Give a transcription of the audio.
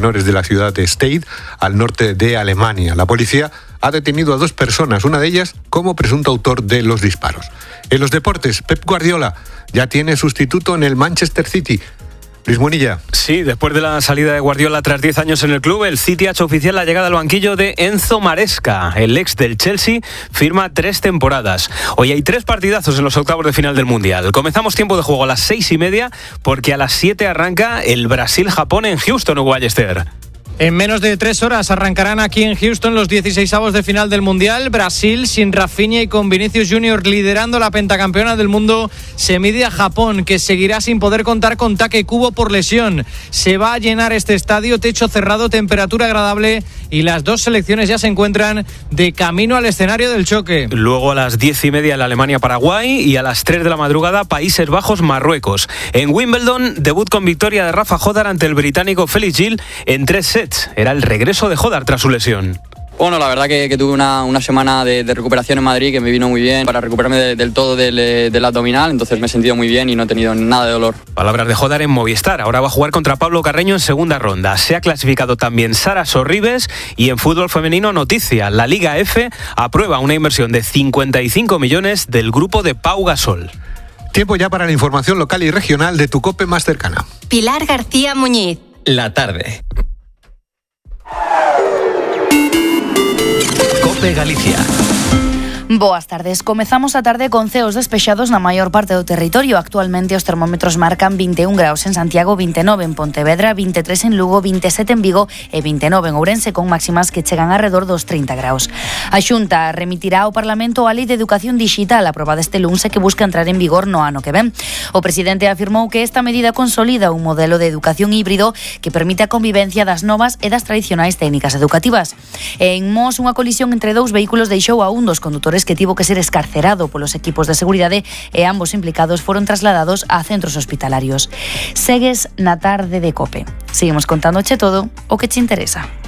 menores de la ciudad de Stade, al norte de Alemania. La policía ha detenido a 2 personas, una de ellas como presunto autor de los disparos. En los deportes, Pep Guardiola ya tiene sustituto en el Manchester City. Luis Munilla. Sí, después de la salida de Guardiola tras 10 años en el club, el City ha hecho oficial la llegada al banquillo de Enzo Maresca. El ex del Chelsea firma 3 temporadas. Hoy hay 3 partidazos en los octavos de final del Mundial. Comenzamos tiempo de juego a las 6:30 porque a las 7 arranca el Brasil-Japón en Houston, Hugo Ballester. En menos de 3 horas arrancarán aquí en Houston los 16avos de final del Mundial. Brasil, sin Rafinha y con Vinicius Junior liderando la pentacampeona del mundo, se mide a Japón, que seguirá sin poder contar con Take Kubo por lesión. Se va a llenar este estadio, techo cerrado, temperatura agradable, y las 2 selecciones ya se encuentran de camino al escenario del choque. Luego a las 10:30 el Alemania-Paraguay y a las 3 de la madrugada Países Bajos-Marruecos. En Wimbledon, debut con victoria de Rafa Jodar ante el británico Felix Gil en 3 sets. Era el regreso de Jodar tras su lesión. Bueno, la verdad que tuve una semana de recuperación en Madrid que me vino muy bien para recuperarme del todo del abdominal, entonces me he sentido muy bien y no he tenido nada de dolor. Palabras de Jodar en Movistar. Ahora va a jugar contra Pablo Carreño en segunda ronda. Se ha clasificado también Sara Sorribes y en fútbol femenino noticia. La Liga F aprueba una inversión de 55 millones del grupo de Pau Gasol. Tiempo ya para la información local y regional de tu COPE más cercana. Pilar García Muñiz. La tarde. COPE Galicia. Boas tardes. Comezamos a tarde con ceos despexados na maior parte do territorio. Actualmente os termómetros marcan 21 graus en Santiago, 29 en Pontevedra, 23 en Lugo, 27 en Vigo e 29 en Ourense, con máximas que chegan alrededor dos 30 graus. A Xunta remitirá ao Parlamento a Lei de Educación Digital aprobada este lunes que busca entrar en vigor no ano que ven. O presidente afirmou que esta medida consolida un modelo de educación híbrido que permite a convivencia das novas e das tradicionais técnicas educativas. En Mos, unha colisión entre 2 vehículos deixou a un dos condutores que tivo que ser escarcerado polos equipos de seguridade e ambos implicados foron trasladados a centros hospitalarios. Segues na tarde de COPE. Seguimos contándoche todo o que te interesa.